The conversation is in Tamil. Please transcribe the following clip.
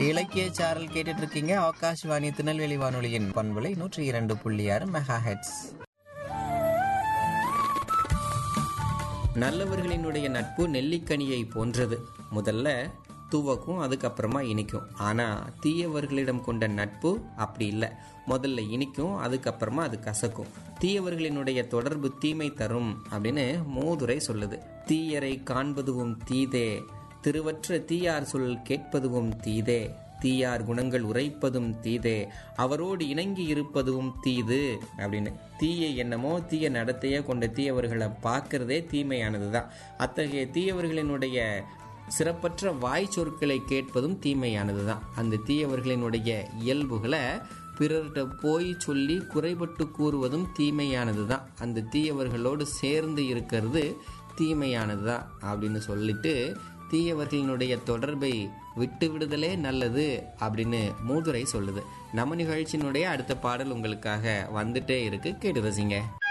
இலக்கிய சாரல் கேட்டுட்டு இருக்கீங்க. ஆகாஷ்வாணி திருநெல்வேலி வானொலியின் பண்பலை 102.6 மெகாஹெட்ஸ். நல்லவர்களினுடைய நட்பு நெல்லிக்கனியை போன்றது. முதல்ல துவக்கும், அதுக்கப்புறமா இனிக்கும். ஆனா தீயவர்களிடம் கொண்ட நட்பு அப்படி இல்லை. முதல்ல இனிக்கும், அதுக்கப்புறமா அது கசக்கும். தீயவர்களினுடைய தொடர்பு தீமை தரும் அப்படின்னு மூதுரை சொல்லுது. தீயரை காண்பதுவும் தீதே, திருவற்ற தீயார் சொல் கேட்பதுவும் தீதே, தீயார் குணங்கள் உரைப்பதும் தீதே, அவரோடு இணங்கி இருப்பதும் தீது அப்படின்னு. தீய எண்ணமோ தீய நடத்தையோ கொண்ட தீயவர்களை பார்க்கறதே தீமையானதுதான். அத்தகைய தீயவர்களினுடைய சிறப்பற்ற வாய் சொற்களை கேட்பதும் தீமையானதுதான். அந்த தீயவர்களினுடைய இயல்புகளை பிறர்கிட்ட போய் சொல்லி குறைபட்டு கூறுவதும் தீமையானதுதான். அந்த தீயவர்களோடு சேர்ந்து இருக்கிறது தீமையானதுதான் அப்படின்னு சொல்லிட்டு தீயவர்களினுடைய தொடர்பை விட்டு விடுதலே நல்லது அப்படின்னு மூதுரை சொல்லுது. நம்ம நிகழ்ச்சியினுடைய அடுத்த பாடல் உங்களுக்காக வந்துட்டே இருக்கு, கேட்டு ரசிங்க.